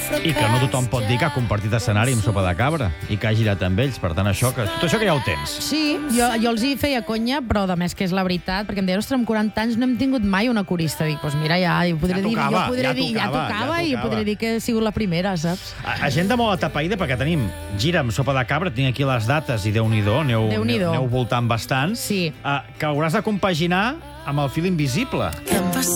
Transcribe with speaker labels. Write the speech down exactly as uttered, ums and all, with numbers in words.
Speaker 1: I que no tothom pot dir que ha compartit escenari amb Sopa de Cabra i que ha girat amb ells. Per tant, això que, tot això que ja ho tens.
Speaker 2: Sí, jo, jo els hi feia conya, però de més que és la veritat, perquè em deien, ostres, amb quaranta anys no hem tingut mai una corista. Dic, doncs pues mira, ja, jo podré
Speaker 1: Ja
Speaker 2: dir,
Speaker 1: tocava,
Speaker 2: jo podré
Speaker 1: ja
Speaker 2: dir, ja
Speaker 1: tocava,
Speaker 2: tocava,
Speaker 1: ja
Speaker 2: i
Speaker 1: tocava.
Speaker 2: podré dir que he sigut la primera, saps?
Speaker 1: A- Agenda molt atapeïda, perquè tenim gira amb Sopa de Cabra, tinc aquí les dates i Déu-n'hi-do, aneu,
Speaker 2: Déu-n'hi-do.
Speaker 1: aneu voltant bastant.
Speaker 2: Sí.
Speaker 1: Uh, que hauràs de compaginar amb el fil invisible.